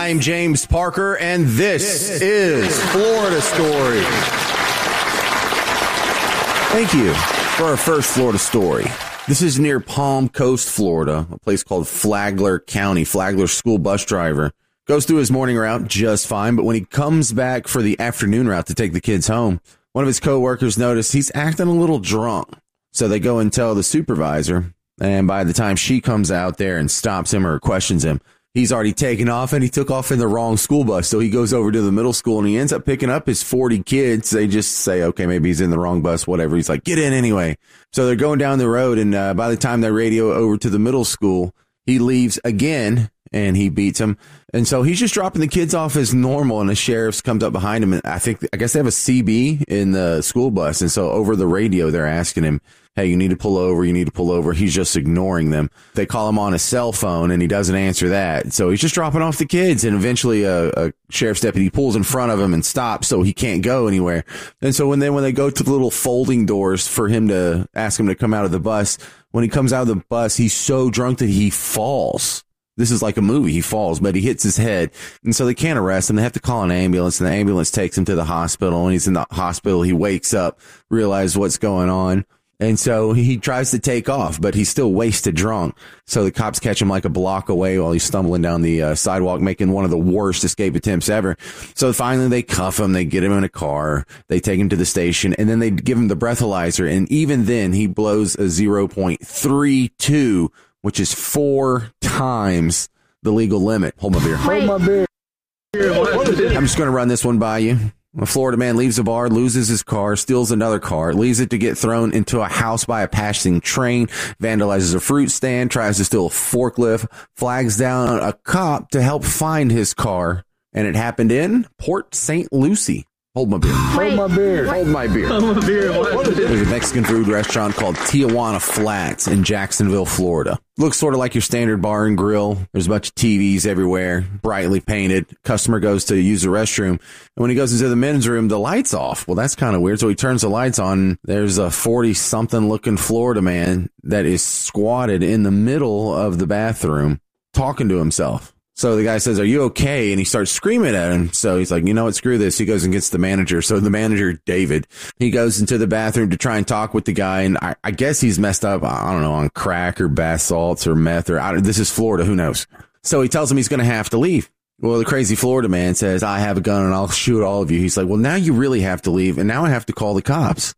I'm James Parker, and this is Florida Story. Thank you for our first Florida story. This is near Palm Coast, Florida, a place called Flagler County. Flagler's school bus driver goes through his morning route just fine, but when he comes back for the afternoon route to take the kids home, one of his coworkers noticed he's acting a little drunk. So they go and tell the supervisor, and by the time she comes out there and stops him or questions him, he's already taken off, and he took off in the wrong school bus. So he goes over to the middle school, and he ends up picking up his 40 kids. They just say, okay, maybe he's in the wrong bus, whatever. He's like, get in anyway. So they're going down the road, and by the time they radio over to the middle school, he leaves again, and he beats him. And so he's just dropping the kids off as normal, and the sheriff's comes up behind him, and I guess they have a CB in the school bus. And so over the radio, they're asking him, hey, you need to pull over. You need to pull over. He's just ignoring them. They call him on his cell phone, and he doesn't answer that. So he's just dropping off the kids. And eventually a sheriff's deputy pulls in front of him and stops so he can't go anywhere. And so when they go to the little folding doors for him to ask him to come out of the bus, when he comes out of the bus, he's so drunk that he falls. This is like a movie. He falls, but he hits his head. And so they can't arrest him. They have to call an ambulance, and the ambulance takes him to the hospital. And he's in the hospital. He wakes up, realizes what's going on. And so he tries to take off, but he's still wasted drunk. So the cops catch him like a block away while he's stumbling down the sidewalk, making one of the worst escape attempts ever. So finally they cuff him. They get him in a car. They take him to the station, and then they give him the breathalyzer. And even then he blows a 0.32, which is 4 times the legal limit. Hold my beer. Hold my beer. I'm just going to run this one by you. A Florida man leaves a bar, loses his car, steals another car, leaves it to get thrown into a house by a passing train, vandalizes a fruit stand, tries to steal a forklift, flags down a cop to help find his car. And it happened in Port St. Lucie. Hold my beer. Hold my beer. Hold my beer. Hold my beer. There's a Mexican food restaurant called Tijuana Flats in Jacksonville, Florida. Looks sort of like your standard bar and grill. There's a bunch of TVs everywhere, brightly painted. Customer goes to use the restroom, and when he goes into the men's room, the light's off. Well, that's kind of weird. So he turns the lights on. There's a 40-something looking Florida man that is squatted in the middle of the bathroom talking to himself. So the guy says, are you okay? And he starts screaming at him. So he's like, you know what? Screw this. He goes and gets the manager. So the manager, David, he goes into the bathroom to try and talk with the guy. And I guess he's messed up, I don't know, on crack or bath salts or meth this is Florida. Who knows? So he tells him he's going to have to leave. Well, the crazy Florida man says, I have a gun and I'll shoot all of you. He's like, well, now you really have to leave. And now I have to call the cops.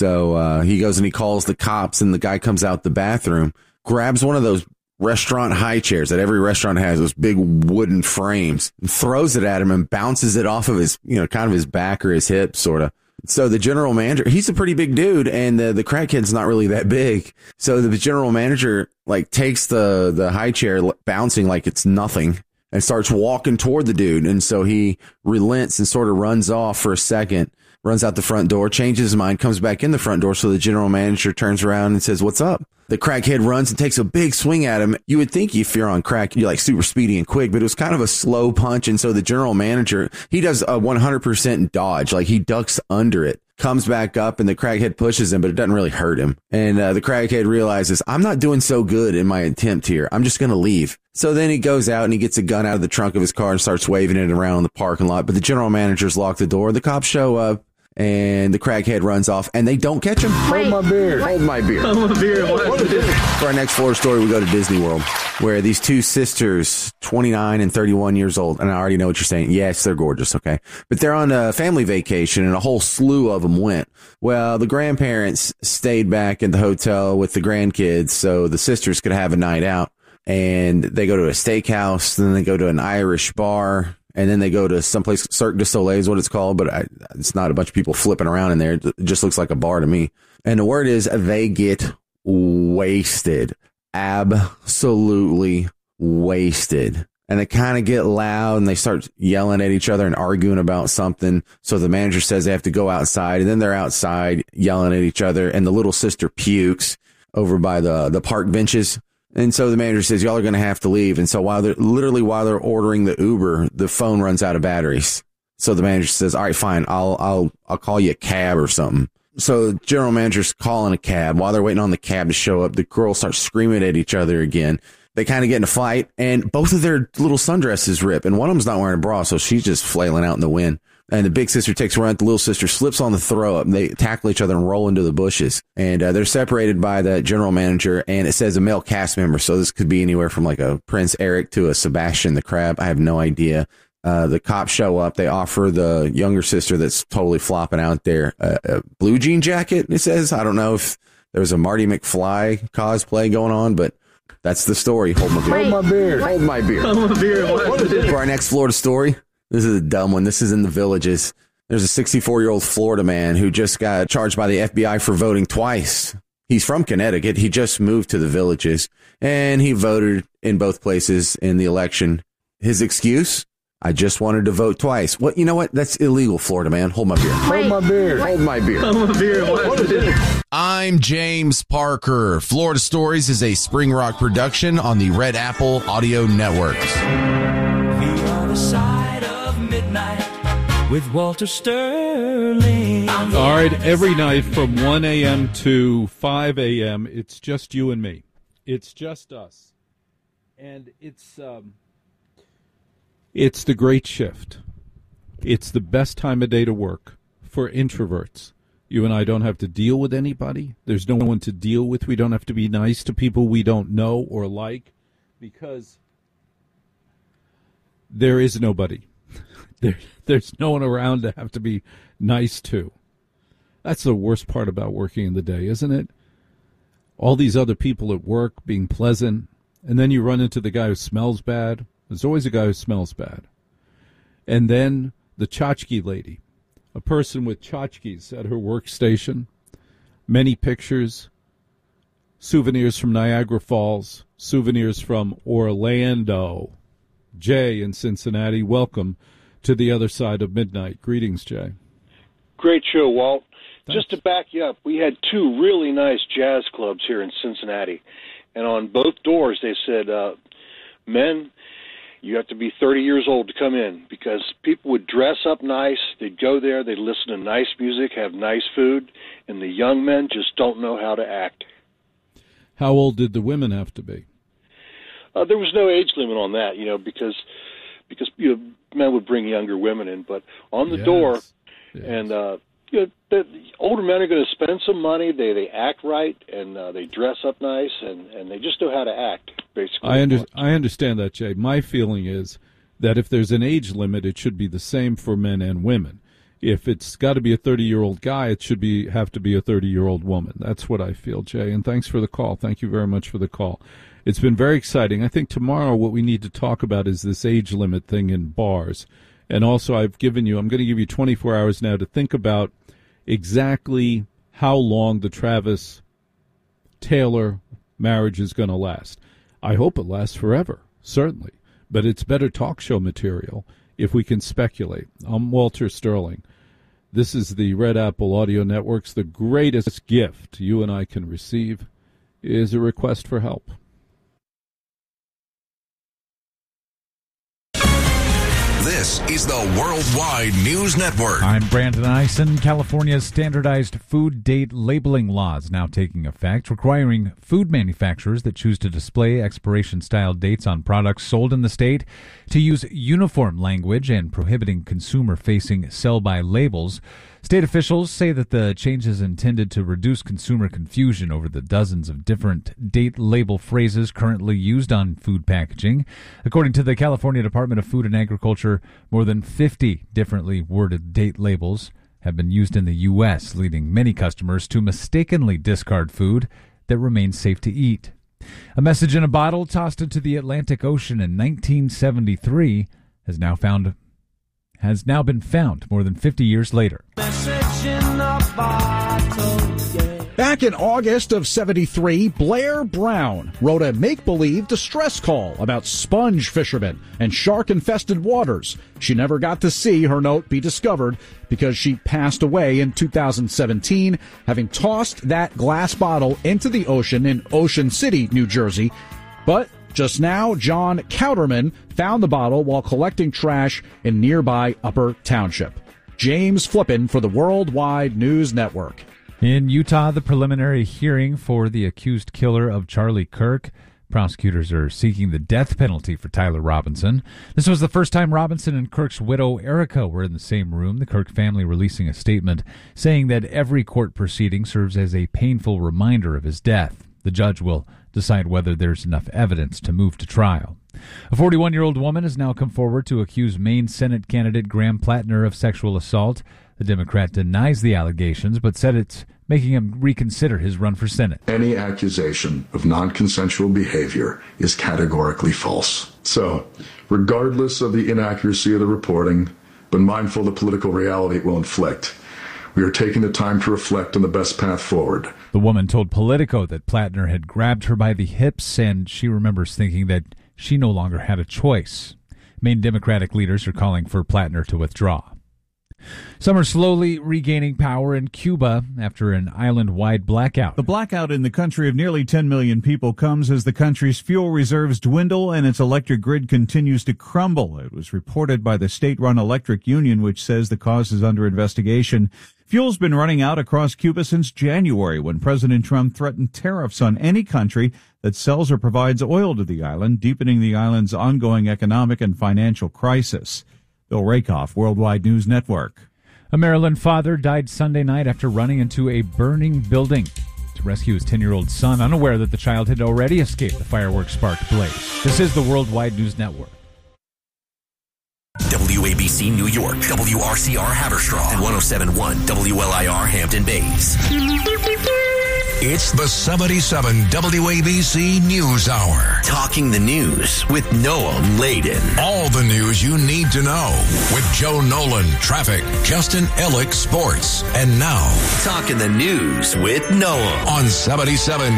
So he goes and he calls the cops, and the guy comes out the bathroom, grabs one of those restaurant high chairs that every restaurant has, those big wooden frames, and throws it at him and bounces it off of his, kind of his back or his hip, sort of. So the general manager, he's a pretty big dude, and the crackhead's not really that big. So the general manager takes the high chair bouncing like it's nothing and starts walking toward the dude. And so he relents and sort of runs off for a second, runs out the front door, changes his mind, comes back in the front door. So the general manager turns around and says, what's up? The crackhead runs and takes a big swing at him. You would think if you're on crack, you're like super speedy and quick, but it was kind of a slow punch. And so the general manager, he does a 100% dodge. Like he ducks under it, comes back up, and the crackhead pushes him, but it doesn't really hurt him. And the crackhead realizes, I'm not doing so good in my attempt here. I'm just going to leave. So then he goes out and he gets a gun out of the trunk of his car and starts waving it around the parking lot. But the general manager's locked the door. The cops show up, and the crackhead runs off, and they don't catch him. Hold my beer. Hold my beer. Hold my beer. For our next Florida story, we go to Disney World, where these two sisters, 29 and 31 years old, and I already know what you're saying. Yes, they're gorgeous, okay? But they're on a family vacation, and a whole slew of them went. Well, the grandparents stayed back at the hotel with the grandkids so the sisters could have a night out. And they go to a steakhouse, then they go to an Irish bar, and then they go to someplace, Cirque du Soleil is what it's called, but it's not a bunch of people flipping around in there. It just looks like a bar to me. And the word is they get wasted. Absolutely wasted. And they kind of get loud, and they start yelling at each other and arguing about something. So the manager says they have to go outside, and then they're outside yelling at each other, and the little sister pukes over by the park benches. And so the manager says, y'all are going to have to leave. And so while they're ordering the Uber, the phone runs out of batteries. So the manager says, all right, fine. I'll call you a cab or something. So the general manager's calling a cab. While they're waiting on the cab to show up, the girls start screaming at each other again. They kind of get in a fight, and both of their little sundresses rip, and one of them's not wearing a bra, so she's just flailing out in the wind. And the big sister takes a run. The little sister slips on the throw up, and they tackle each other and roll into the bushes. And they're separated by the general manager, and it says a male cast member. So this could be anywhere from like a Prince Eric to a Sebastian the Crab. I have no idea. The cops show up. They offer the younger sister that's totally flopping out there a blue jean jacket, it says. I don't know if there's a Marty McFly cosplay going on, but that's the story. Hold my beer. Hold my beer. Hold my beer. Hold my beer. For our next Florida story, this is a dumb one. This is in the Villages. There's a 64-year-old Florida man who just got charged by the FBI for voting twice. He's from Connecticut. He just moved to the Villages, and he voted in both places in the election. His excuse? I just wanted to vote twice. What? You know what? That's illegal, Florida man. Hold my beer. Hold my beer. Hold my beer. Hold my beer. I'm James Parker. Florida Stories is a Spring Rock production on the Red Apple Audio Networks. The other side of midnight with Walter Sterling. All right, every night from 1 a.m. to 5 a.m., it's just you and me. It's just us. And it's the great shift. It's the best time of day to work for introverts. You and I don't have to deal with anybody. There's no one to deal with. We don't have to be nice to people we don't know or like because there is nobody. There's no one around to have to be nice to. That's the worst part about working in the day, isn't it? All these other people at work being pleasant, and then you run into the guy who smells bad. There's always a guy who smells bad. And then the tchotchke lady, a person with tchotchkes at her workstation, many pictures, souvenirs from Niagara Falls, souvenirs from Orlando. Jay in Cincinnati, welcome to the other side of midnight. Greetings, Jay. Great show, Walt. Thanks. Just to back you up, we had two really nice jazz clubs here in Cincinnati, and on both doors they said, men, you have to be 30 years old to come in, because people would dress up nice, they'd go there, they'd listen to nice music, have nice food, and the young men just don't know how to act. How old did the women have to be? There was no age limit on that, because men would bring younger women in, but on the door, and the older men are going to spend some money. They act right, and they dress up nice, and they just know how to act. Basically, I understand that, Jay. My feeling is that if there's an age limit, it should be the same for men and women. If it's got to be a 30-year-old guy, it should have to be a 30-year-old woman. That's what I feel, Jay. And thanks for the call. Thank you very much for the call. It's been very exciting. I think tomorrow what we need to talk about is this age limit thing in bars. And also I'm going to give you 24 hours now to think about exactly how long the Travis Taylor marriage is going to last. I hope it lasts forever, certainly. But it's better talk show material if we can speculate. I'm Walter Sterling. This is the Red Apple Audio Networks. The greatest gift you and I can receive is a request for help. This is the Worldwide News Network. I'm Brandon Eisen. California's standardized food date labeling laws now taking effect, requiring food manufacturers that choose to display expiration-style dates on products sold in the state to use uniform language and prohibiting consumer-facing sell-by labels. State officials say that the change is intended to reduce consumer confusion over the dozens of different date label phrases currently used on food packaging. According to the California Department of Food and Agriculture, more than 50 differently worded date labels have been used in the U.S., leading many customers to mistakenly discard food that remains safe to eat. A message in a bottle tossed into the Atlantic Ocean in 1973 has now been found more than 50 years later. Back in August of '73, Blair Brown wrote a make-believe distress call about sponge fishermen and shark-infested waters. She never got to see her note be discovered because she passed away in 2017, having tossed that glass bottle into the ocean in Ocean City, New Jersey. But just now, John Cowderman found the bottle while collecting trash in nearby Upper Township. James Flippin for the Worldwide News Network. In Utah, the preliminary hearing for the accused killer of Charlie Kirk Prosecutors are seeking the death penalty for Tyler Robinson. This was the first time Robinson and Kirk's widow, Erica, were in the same room, the Kirk family releasing a statement saying that every court proceeding serves as a painful reminder of his death. The judge will decide whether there's enough evidence to move to trial. A 41-year-old woman has now come forward to accuse Maine Senate candidate Graham Plattner of sexual assault. The Democrat denies the allegations, but said it's making him reconsider his run for Senate. Any accusation of non-consensual behavior is categorically false. So, regardless of the inaccuracy of the reporting, but mindful of the political reality it will inflict, we are taking the time to reflect on the best path forward. The woman told Politico that Plattner had grabbed her by the hips, and she remembers thinking that she no longer had a choice. Maine Democratic leaders are calling for Plattner to withdraw. Some are slowly regaining power in Cuba after an island-wide blackout. The blackout in the country of nearly 10 million people comes as the country's fuel reserves dwindle and its electric grid continues to crumble. It was reported by the state-run electric union, which says the cause is under investigation. Fuel's been running out across Cuba since January, when President Trump threatened tariffs on any country that sells or provides oil to the island, deepening the island's ongoing economic and financial crisis. Bill Rakoff, Worldwide News Network. A Maryland father died Sunday night after running into a burning building to rescue his 10-year-old son, unaware that the child had already escaped the fireworks-sparked blaze. This is the Worldwide News Network. WABC New York, WRCR Haverstraw, and 107.1 WLIR Hampton Bays. It's the 77 WABC News Hour. Talking the news with Noam Laden. All the news you need to know with Joe Nolan, traffic, Justin Ellick, sports. And now, Talking the news with Noam on 77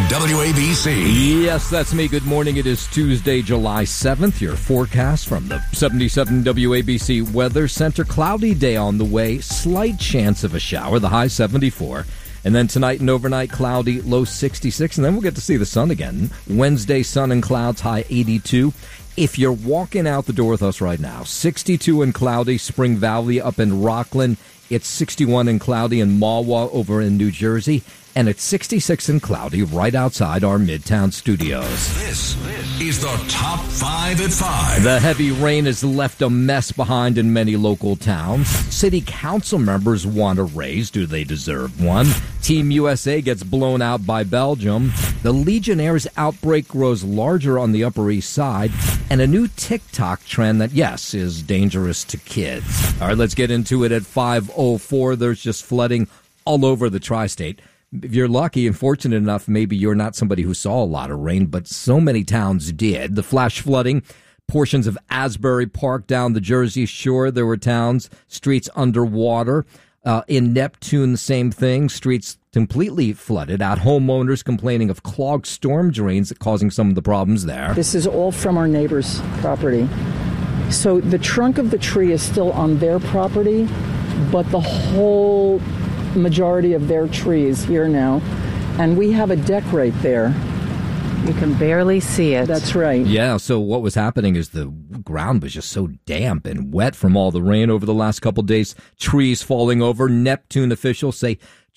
WABC. Yes, that's me. Good morning. It is Tuesday, July 7th. Your forecast from the 77 WABC Weather Center. Cloudy day on the way. Slight chance of a shower. The high 74. And then tonight and overnight, cloudy, low 66. And then we'll get to see the sun again. Wednesday, sun and clouds, high 82. If you're walking out the door with us right now, 62 and cloudy, Spring Valley up in Rockland. It's 61 and cloudy in Mahwah over in New Jersey. And it's 66 and cloudy right outside our Midtown studios. This is the Top 5 at 5. The heavy rain has left a mess behind in many local towns. City council members want a raise. Do they deserve one? Team USA gets blown out by Belgium. The Legionnaires' outbreak grows larger on the Upper East Side. And a new TikTok trend that, yes, is dangerous to kids. All right, let's get into it at 5:04. There's just flooding all over the tri-state. If you're lucky and fortunate enough, maybe you're not somebody who saw a lot of rain, but so many towns did. The flash flooding, portions of Asbury Park down the Jersey Shore, there were towns, streets underwater. In Neptune, the same thing, streets completely flooded out. Homeowners complaining of clogged storm drains causing some of the problems there. This is all from our neighbor's property. So the trunk of the tree is still on their property, but the whole majority of their trees here now, and we have a deck right there. You can barely see it. That's right. Yeah, so what was happening is the ground was just so damp and wet from all the rain over the last couple days. Trees falling over. Neptune officials say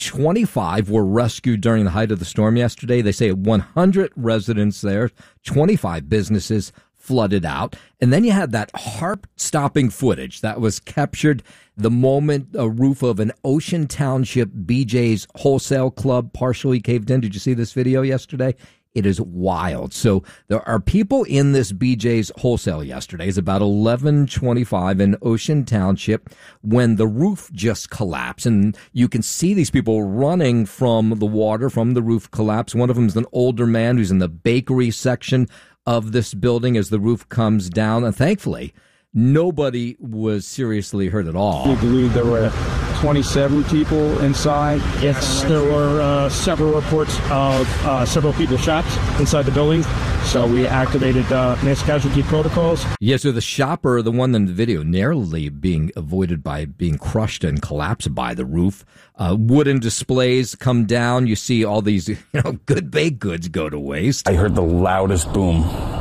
25 were rescued during the height of the storm yesterday. They say 100 residents there, 25 businesses flooded out. And then you had that heart-stopping footage that was captured the moment a roof of an Ocean Township BJ's wholesale club partially caved in. Did you see this video yesterday? It is wild. So there are people in this BJ's wholesale yesterday. It's about 11:25 in Ocean Township when the roof just collapsed. And you can see these people running from the water, from the roof collapse. One of them is an older man who's in the bakery section of this building as the roof comes down. And thankfully, nobody was seriously hurt at all. We believe there were 27 people inside. Yes, there were several reports of several people shot inside the building. So we activated mass casualty protocols. Yeah, so the shopper, the one in the video, narrowly being avoided by being crushed and collapsed by the roof. Wooden displays come down. You see all these, good baked goods go to waste. I heard the loudest boom.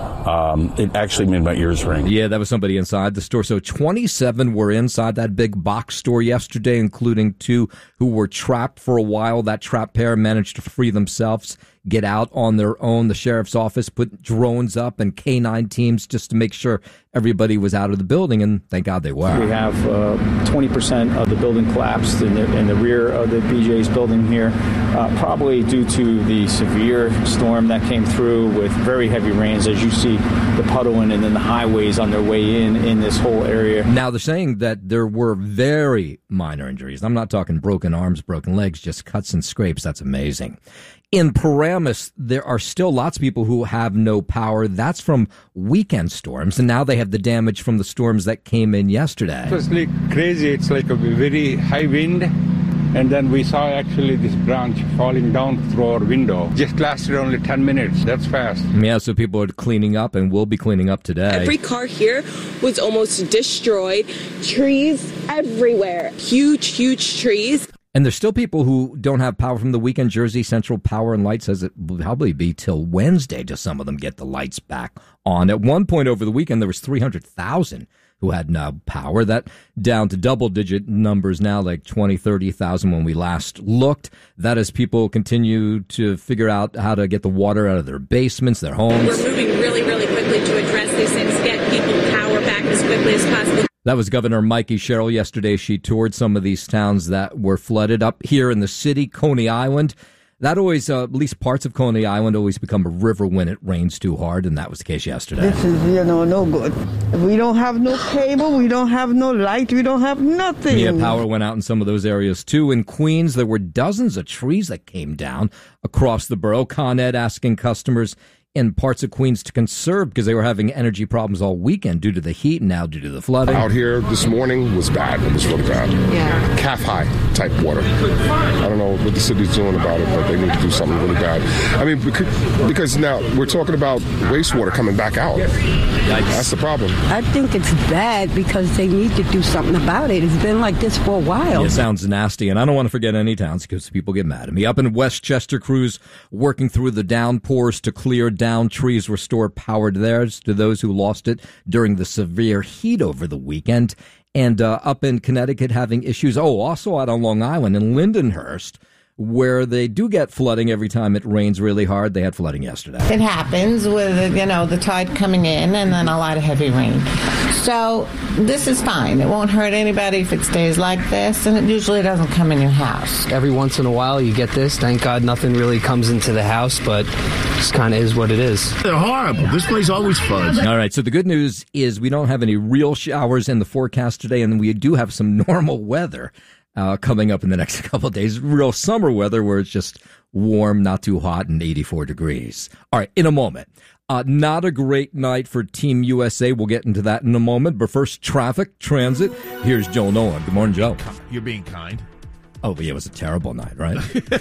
It actually made my ears ring. Yeah, that was somebody inside the store. So 27 were inside that big box store yesterday, including 2 who were trapped for a while. That trapped pair managed to free themselves get out on their own. The sheriff's office put drones up and K-9 teams just to make sure everybody was out of the building, and thank God they were. We have 20% of the building collapsed in the rear of the BJ's building here, probably due to the severe storm that came through with very heavy rains. As you see, the puddling and then the highways on their way in this whole area. Now, they're saying that there were very minor injuries. I'm not talking broken arms, broken legs, just cuts and scrapes. That's amazing. In Paramus, there are still lots of people who have no power. That's from weekend storms, and now they have the damage from the storms that came in yesterday. It was like crazy. It's like a very high wind, and then we saw actually this branch falling down through our window. Just lasted only 10 minutes. That's fast. Yeah, so people are cleaning up, and will be cleaning up today. Every car here was almost destroyed. Trees everywhere. Huge trees. And there's still people who don't have power from the weekend. Jersey Central Power and Light says it will probably be till Wednesday till some of them get the lights back on. At one point over the weekend, there was 300,000 who had no power. That down to double-digit numbers now, like 20, 30,000 when we last looked. That as people continue to figure out how to get the water out of their basements, their homes. We're moving really quickly to address these things, get people power back as quickly as possible. That was Governor Mikey Sherrill yesterday. She toured some of these towns that were flooded up here in the city. Coney Island, that always, at least parts of Coney Island, always become a river when it rains too hard, and that was the case yesterday. This is, no good. We don't have no cable, we don't have no light, we don't have nothing. Yeah, power went out in some of those areas, too. In Queens, there were dozens of trees that came down across the borough. Con Ed asking customers in parts of Queens to conserve because they were having energy problems all weekend due to the heat and now due to the flooding. Out here this morning was bad. It was really bad. Yeah. Calf high type water. I don't know what the city's doing about it, but they need to do something really bad. I mean, because now we're talking about wastewater coming back out. That's the problem. I think it's bad because they need to do something about it. It's been like this for a while. It sounds nasty, and I don't want to forget any towns because people get mad at me. Up in Westchester, crews working through the downpours to clear down trees, restore power to theirs to those who lost it during the severe heat over the weekend. And up in Connecticut having issues. Also out on Long Island in Lindenhurst, where they do get flooding every time it rains really hard. They had flooding yesterday. It happens with, the tide coming in and then a lot of heavy rain. So this is fine. It won't hurt anybody if it stays like this, and it usually doesn't come in your house. Every once in a while you get this. Thank God nothing really comes into the house, but it just kind of is what it is. They're horrible. This place always floods. All right, so the good news is we don't have any real showers in the forecast today, and we do have some normal weather coming up in the next couple of days. Real summer weather where it's just warm, not too hot, and 84 degrees. All right, in a moment. Not a great night for Team USA. We'll get into that in a moment. But first, traffic, transit. Here's Joe Nolan. Good morning, Joe. You're being kind. Oh, but it was a terrible night, right?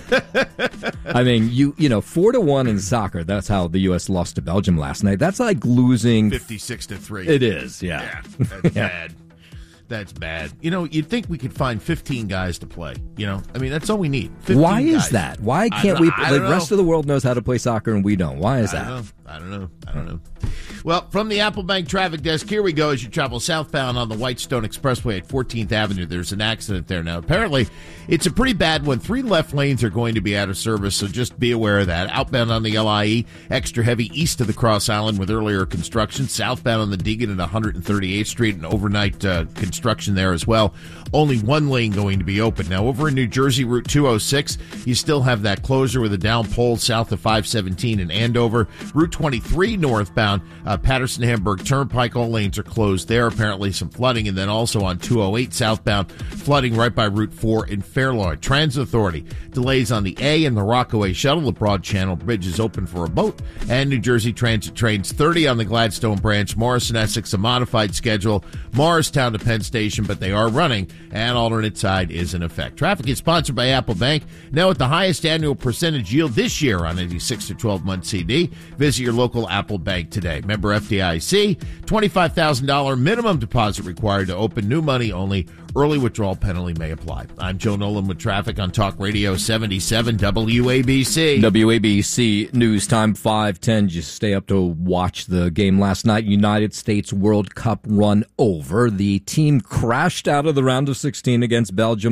I mean, you know, 4-1 in soccer. That's how the U.S. lost to Belgium last night. That's like losing 56-3. It is, yeah. That's bad. That's bad. You'd think we could find 15 guys to play. I mean, that's all we need. Why guys. Is that? Why can't we? The rest of the world knows how to play soccer and we don't. Why is that? I don't know. Well, from the Apple Bank traffic desk, here we go. As you travel southbound on the Whitestone Expressway at 14th Avenue, there's an accident there now. Apparently, it's a pretty bad one. 3 left lanes are going to be out of service, so just be aware of that. Outbound on the LIE, extra heavy east of the Cross Island with earlier construction. Southbound on the Deegan at 138th Street, and overnight construction there as well. Only 1 lane going to be open. Now, over in New Jersey, Route 206, you still have that closure with a down pole south of 517 in Andover. Route 23 northbound, Patterson-Hamburg Turnpike, all lanes are closed there. Apparently some flooding. And then also on 208 southbound, flooding right by Route 4 in Fairlawn. Transit Authority, delays on the A and the Rockaway Shuttle. The Broad Channel Bridge is open for a boat. And New Jersey Transit trains 30 on the Gladstone branch. Morrison, Essex, a modified schedule. Morristown to Penn Station, but they are running, and alternate side is in effect. Traffic is sponsored by Apple Bank. Now at the highest annual percentage yield this year on any 6 to 12-month CD. Visit your local Apple Bank today. Member FDIC, $25,000 minimum deposit required to open. New money only. Early withdrawal penalty may apply. I'm Joe Nolan with traffic on Talk Radio 77 WABC. WABC News Time 5:10. Just stay up to watch the game last night. United States World Cup run over. The team crashed out of the round of 16 against Belgium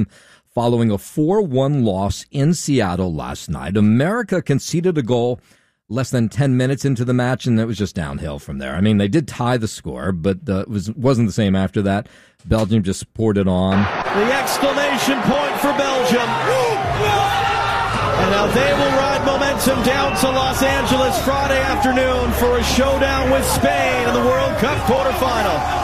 following a 4-1 loss in Seattle last night. America conceded a goal less than 10 minutes into the match, and it was just downhill from there. I mean, they did tie the score, but it wasn't the same after that. Belgium just poured it on. The exclamation point for Belgium. And now they will ride momentum down to Los Angeles Friday afternoon for a showdown with Spain in the World Cup quarterfinal.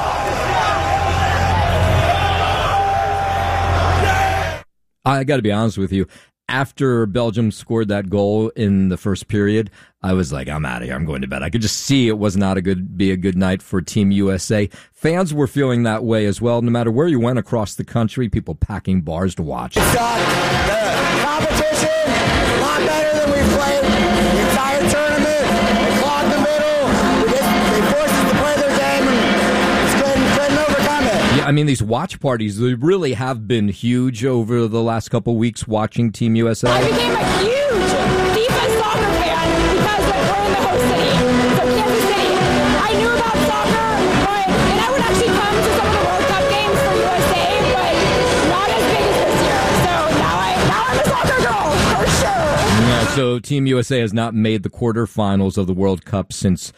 I got to be honest with you. After Belgium scored that goal in the first period, I was like, I'm out of here. I'm going to bed. I could just see it was not be a good night for Team USA. Fans were feeling that way as well. No matter where you went across the country, people packing bars to watch. The competition, a lot better than we played the entire tournament. They clogged the middle. They forced us to play their game, and couldn't overcome it. Yeah, I mean, these watch parties, they really have been huge over the last couple weeks watching Team USA. I became a huge FIFA soccer fan because we're in the host city, so Kansas City. I knew about soccer, and I would actually come to some of the World Cup games for USA, but not as big as this year. So now I'm a soccer girl, for sure. Yeah, so Team USA has not made the quarterfinals of the World Cup since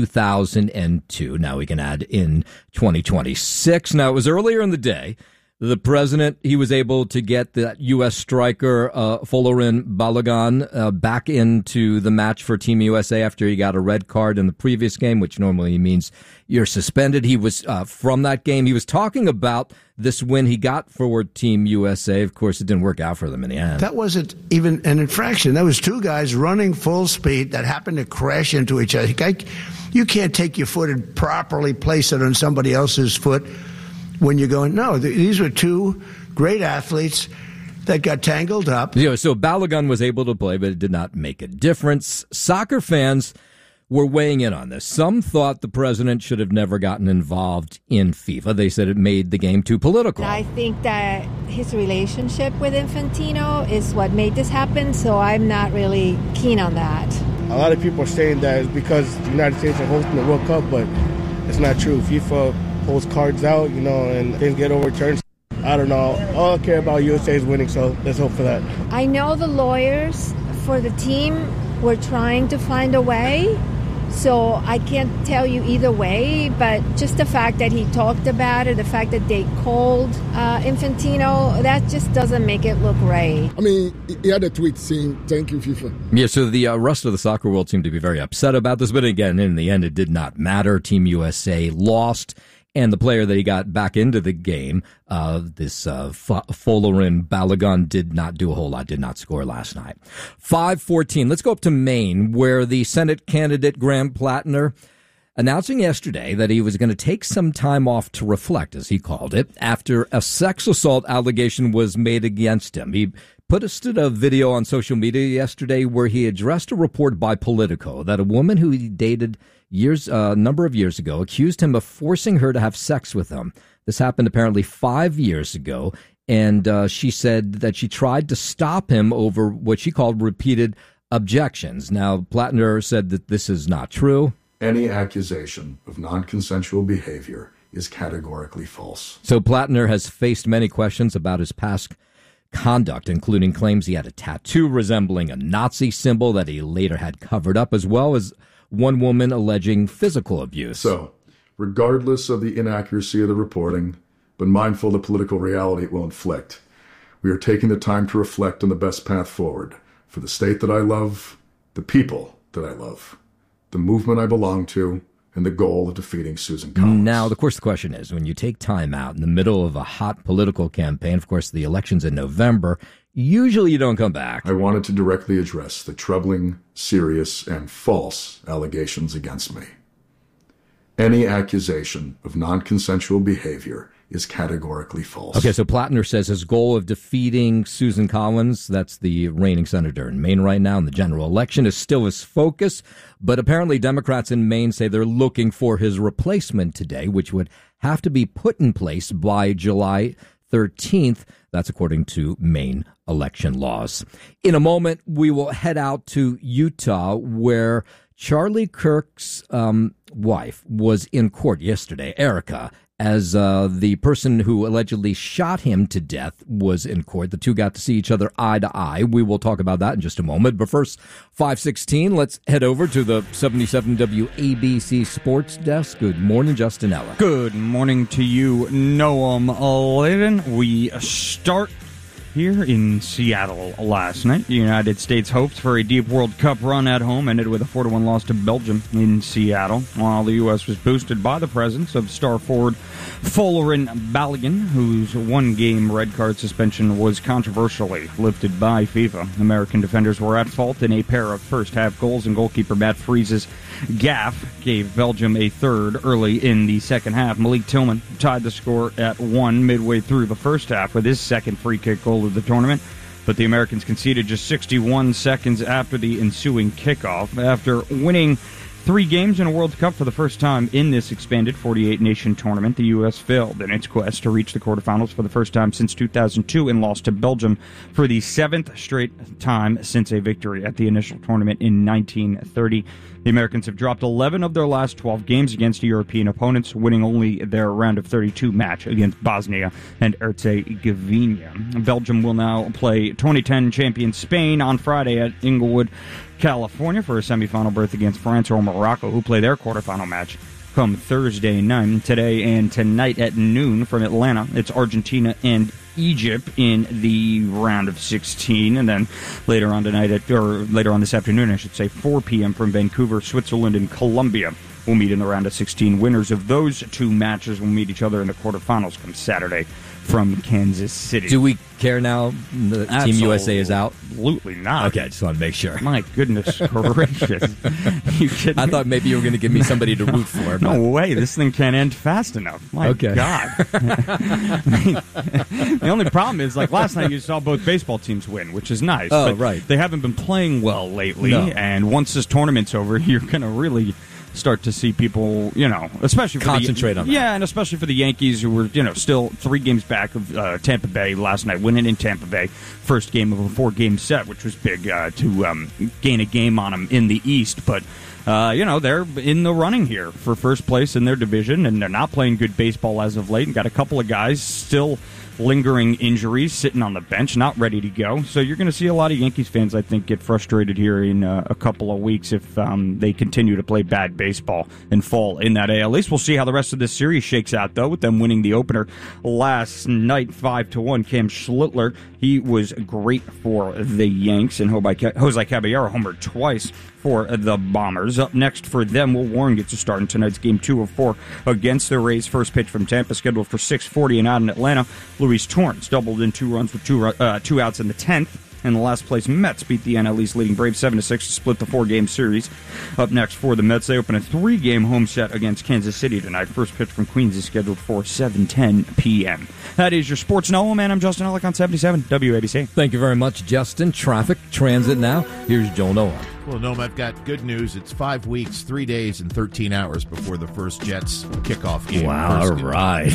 2002. Now we can add in 2026. Now, it was earlier in the day. The president, he was able to get that U.S. striker, Folarin Balogun, back into the match for Team USA after he got a red card in the previous game, which normally means you're suspended. He was, from that game, he was talking about this win he got for Team USA. Of course, it didn't work out for them in the end. That wasn't even an infraction. That was two guys running full speed that happened to crash into each other. You can't take your foot and properly place it on somebody else's foot when you're going, no, these were two great athletes that got tangled up. Yeah, so Balogun was able to play, but it did not make a difference. Soccer fans were weighing in on this. Some thought the president should have never gotten involved in FIFA. They said it made the game too political. I think that his relationship with Infantino is what made this happen, so I'm not really keen on that. A lot of people are saying that it's because the United States are hosting the World Cup, but it's not true. FIFA pulls cards out, and things get overturned. I don't know. All I care about USA is winning, so let's hope for that. I know the lawyers for the team were trying to find a way, so I can't tell you either way, but just the fact that he talked about it, the fact that they called Infantino, that just doesn't make it look right. I mean, he had a tweet saying, thank you, FIFA. Yeah, so the rest of the soccer world seemed to be very upset about this, but again, in the end, it did not matter. Team USA lost. And the player that he got back into the game, Folarin Balogun, did not do a whole lot, did not score last night. 5:14. Let's go up to Maine, where the Senate candidate Graham Plattner announcing yesterday that he was going to take some time off to reflect, as he called it, after a sex assault allegation was made against him. He posted a video on social media yesterday where he addressed a report by Politico that a woman who he dated a number of years ago accused him of forcing her to have sex with him. This happened apparently 5 years ago, and she said that she tried to stop him over what she called repeated objections. Now, Plattner said that this is not true. Any accusation of non-consensual behavior is categorically false. So Plattner has faced many questions about his past conduct, including claims he had a tattoo resembling a Nazi symbol that he later had covered up, as well as one woman alleging physical abuse. So, regardless of the inaccuracy of the reporting, but mindful of the political reality it will inflict, we are taking the time to reflect on the best path forward for the state that I love, the people that I love, the movement I belong to, and the goal of defeating Susan Collins. Now, of course, the question is, when you take time out in the middle of a hot political campaign, of course, the election's in November, usually you don't come back. I wanted to directly address the troubling, serious, and false allegations against me. Any accusation of non-consensual behavior is categorically false. Okay, so Plattner says his goal of defeating Susan Collins, that's the reigning senator in Maine right now in the general election, is still his focus. But apparently Democrats in Maine say they're looking for his replacement today, which would have to be put in place by July 13th. That's according to Maine election laws. In a moment, we will head out to Utah, where Charlie Kirk's wife was in court yesterday, Erica, as the person who allegedly shot him to death was in court. The two got to see each other eye to eye. We will talk about that in just a moment. But first, 5:16, let's head over to the 77 WABC Sports Desk. Good morning, Justin Ella. Good morning to you, Noam Laden. We start here in Seattle last night. The United States hoped for a deep World Cup run at home, ended with a 4-1 loss to Belgium in Seattle, while the U.S. was boosted by the presence of star forward Folarin Balogun, whose one-game red card suspension was controversially lifted by FIFA. American defenders were at fault in a pair of first-half goals, and goalkeeper Matt Fries's gaffe gave Belgium a third early in the second half. Malik Tillman tied the score at 1 midway through the first half with his second free kick goal of the tournament, but the Americans conceded just 61 seconds after the ensuing kickoff. After winning 3 games in a World Cup for the first time in this expanded 48-nation tournament, the U.S. failed in its quest to reach the quarterfinals for the first time since 2002 and lost to Belgium for the 7th straight time since a victory at the initial tournament in 1930. The Americans have dropped 11 of their last 12 games against European opponents, winning only their round of 32 match against Bosnia and Herzegovina. Belgium will now play 2010 champion Spain on Friday at Inglewood, California for a semifinal berth against France or Morocco, who play their quarterfinal match come Thursday night. Today and tonight at noon from Atlanta, it's Argentina and Egypt in the round of 16, and then later on this afternoon, I should say, 4 p.m. from Vancouver, Switzerland and Colombia will meet in the round of 16. Winners of those 2 matches will meet each other in the quarterfinals come Saturday from Kansas City. Do we care now the Team USA is out? Absolutely not. Okay, I just want to make sure. My goodness gracious. You kidding me? I thought maybe you were going to give me somebody to root for. No way. This thing can't end fast enough. My God. The only problem is, like last night, you saw both baseball teams win, which is nice. Oh, but right. They haven't been playing well lately, No. and once this tournament's over, you're going to really start to see people, especially for concentrate on that. Yeah, and especially for the Yankees, who were, still 3 games back of Tampa Bay last night, winning in Tampa Bay. First game of a 4-game set, which was big to gain a game on them in the East. But, they're in the running here for first place in their division, and they're not playing good baseball as of late, and got a couple of guys still lingering injuries, sitting on the bench, not ready to go. So you're going to see a lot of Yankees fans, I think, get frustrated here in a couple of weeks if they continue to play bad baseball and fall in that AL East. We'll see how the rest of this series shakes out, though, with them winning the opener last night 5-1. Cam Schlittler, he was great for the Yanks, and Jose Caballero homered twice for the Bombers. Up next for them, Will Warren gets a start in tonight's Game 2 of 4 against the Rays. First pitch from Tampa, scheduled for 6:40 and out in Atlanta. Luis Torrens doubled in 2 runs with 2 outs in the 10th. And the last place Mets beat the NL East leading Braves 7-6 to split the 4-game series. Up next for the Mets, they open a 3-game home set against Kansas City tonight. First pitch from Queens is scheduled for 7:10 p.m. That is your Sports Noah, man. I'm Justin Ellick on 77 WABC. Thank you very much, Justin. Traffic, transit now. Here's Joel Noah. Well, Noam, I've got good news. It's 5 weeks, 3 days, and 13 hours before the first Jets kickoff game. Wow, all right.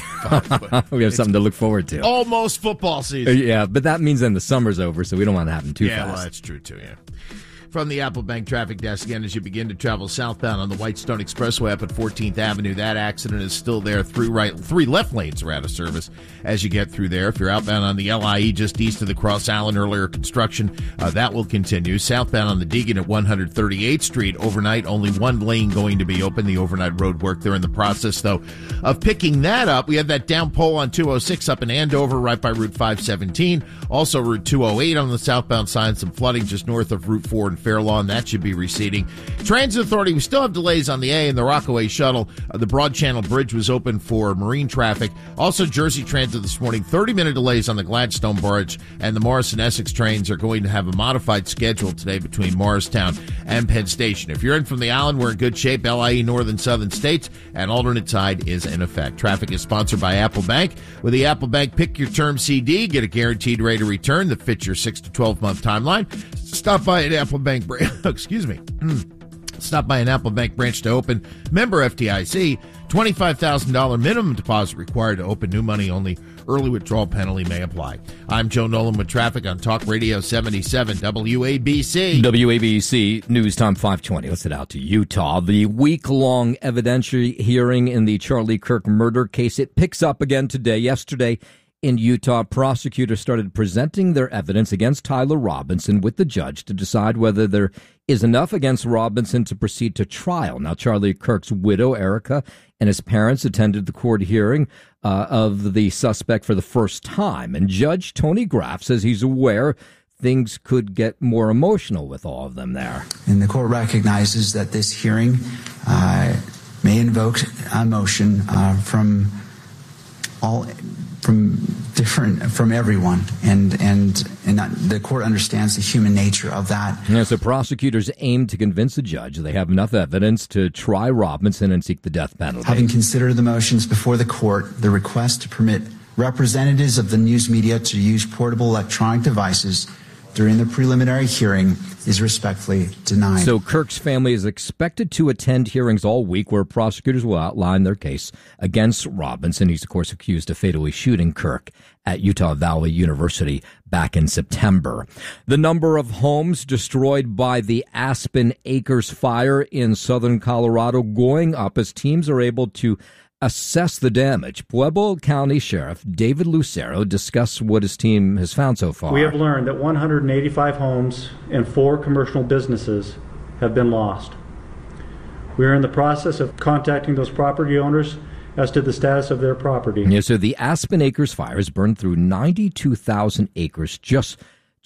We have something to look forward to. Almost football season. Yeah, but that means then the summer's over, so we don't want to happen too fast. Yeah, well, that's true, too, yeah. From the Apple Bank Traffic Desk, again, as you begin to travel southbound on the Whitestone Expressway up at 14th Avenue, that accident is still there. 3 left lanes are out of service as you get through there. If you're outbound on the LIE just east of the Cross Island, earlier construction, that will continue. Southbound on the Deegan at 138th Street, overnight, only 1 lane going to be open. The overnight road work, they're in the process, though, of picking that up. We have that down pole on 206 up in Andover, right by Route 517. Also, Route 208 on the southbound side, some flooding just north of Route 4 and Fair Lawn. That should be receding. Transit Authority, we still have delays on the A and the Rockaway Shuttle. The Broad Channel Bridge was open for marine traffic. Also, Jersey Transit this morning, 30-minute delays on the Gladstone Bridge, and the Morrison-Essex trains are going to have a modified schedule today between Morristown and Penn Station. If you're in from the island, we're in good shape. LIE, Northern Southern States, and alternate tide is in effect. Traffic is sponsored by Apple Bank. With the Apple Bank Pick Your Term CD, get a guaranteed rate of return that fits your 6 to 12-month timeline. Stop by an Apple Bank branch. Excuse me. Stop by an Apple Bank branch to open. Member FDIC. $25,000 minimum deposit required to open new money only. Early withdrawal penalty may apply. I'm Joe Nolan with traffic on Talk Radio 77 WABC. WABC News Time 520. Let's head out to Utah. The week-long evidentiary hearing in the Charlie Kirk murder case, it picks up again today. Yesterday in Utah, prosecutors started presenting their evidence against Tyler Robinson with the judge to decide whether there is enough against Robinson to proceed to trial. Now, Charlie Kirk's widow, Erica, and his parents attended the court hearing of the suspect for the first time. And Judge Tony Graff says he's aware things could get more emotional with all of them there. And the court recognizes that this hearing may invoke emotion from everyone, and the court understands the human nature of that. Yeah, so prosecutors aim to convince the judge they have enough evidence to try Robinson and seek the death penalty. Having considered the motions before the court, the request to permit representatives of the news media to use portable electronic devices during the preliminary hearing is respectfully denied. So Kirk's family is expected to attend hearings all week where prosecutors will outline their case against Robinson. He's, of course, accused of fatally shooting Kirk at Utah Valley University back in September. The number of homes destroyed by the Aspen Acres fire in southern Colorado going up as teams are able to assess the damage. Pueblo County Sheriff David Lucero discussed what his team has found so far. We have learned that 185 homes and 4 commercial businesses have been lost. We are in the process of contacting those property owners as to the status of their property. Yeah, so the Aspen Acres fire has burned through 92,000 acres, just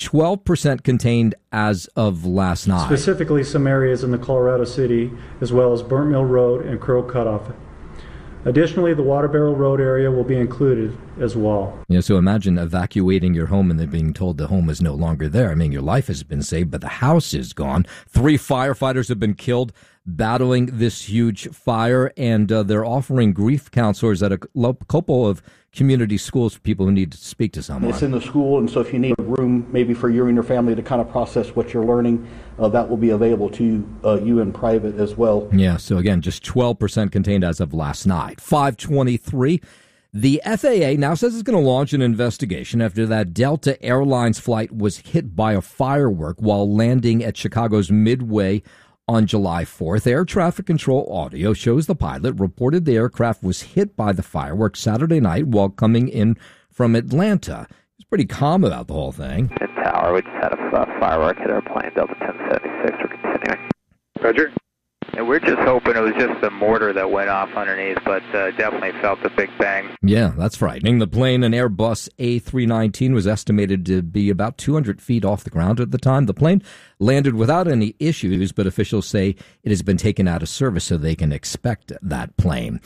12% contained as of last night. Specifically some areas in the Colorado City, as well as Burnt Mill Road and Crow Cutoff. Additionally, the Water Barrel Road area will be included as well. Yeah, so imagine evacuating your home and then being told the home is no longer there. I mean, your life has been saved, but the house is gone. 3 firefighters have been killed battling this huge fire, and they're offering grief counselors at a couple of community schools for people who need to speak to someone. It's in the school, and so if you need a room maybe for you and your family to kind of process what you're learning, that will be available to you in private as well. Yeah, so again, just 12% contained as of last night. 523. The FAA now says it's going to launch an investigation after that Delta Airlines flight was hit by a firework while landing at Chicago's Midway on July 4th. Air traffic control audio shows the pilot reported the aircraft was hit by the fireworks Saturday night while coming in from Atlanta. He's pretty calm about the whole thing. Tower, we just had a firework hit our plane, Delta 1076. We're continuing. Roger. And we're just hoping it was just the mortar that went off underneath, but definitely felt the big bang. Yeah, that's frightening. The plane, an Airbus A319, was estimated to be about 200 feet off the ground at the time. The plane landed without any issues, but officials say it has been taken out of service so they can expect that plane.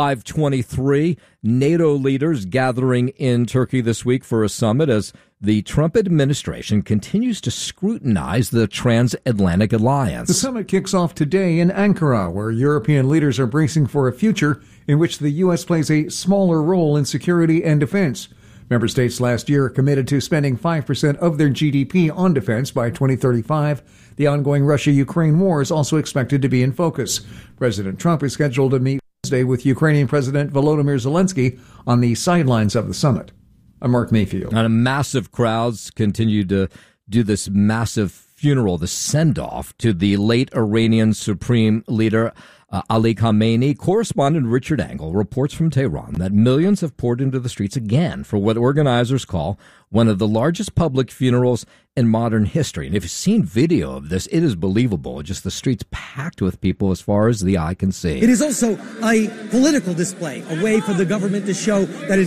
523, NATO leaders gathering in Turkey this week for a summit as the Trump administration continues to scrutinize the transatlantic alliance. The summit kicks off today in Ankara, where European leaders are bracing for a future in which the U.S. plays a smaller role in security and defense. Member states last year committed to spending 5% of their GDP on defense by 2035. The ongoing Russia-Ukraine war is also expected to be in focus. President Trump is scheduled to meet Wednesday with Ukrainian President Volodymyr Zelensky on the sidelines of the summit. I'm Mark Mayfield. And massive crowds continue to do this massive funeral, the send-off to the late Iranian Supreme Leader Ali Khamenei. Correspondent Richard Engel reports from Tehran that millions have poured into the streets again for what organizers call one of the largest public funerals in modern history. And if you've seen video of this, it is believable. Just the streets packed with people as far as the eye can see. It is also a political display, a way for the government to show that it